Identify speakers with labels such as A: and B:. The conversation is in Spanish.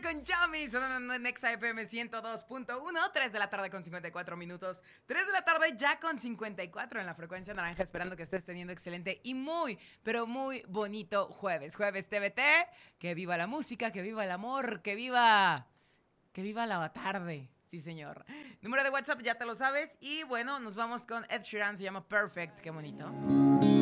A: con Yami, sonando en Exa FM 102.1, 3 de la tarde con 54 minutos, 3 de la tarde ya con 54 en la frecuencia naranja, esperando que estés teniendo excelente y muy, pero muy bonito jueves. Jueves TBT, que viva la música, que viva el amor, que viva la tarde. Sí, señor. Número de WhatsApp, ya te lo sabes. Y bueno, nos vamos con Ed Sheeran, se llama Perfect. Qué bonito.